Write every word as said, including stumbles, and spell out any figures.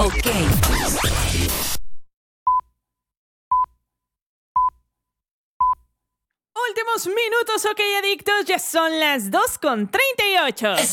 Ok. Últimos minutos, ok, adictos. Ya son las dos con treinta y ocho.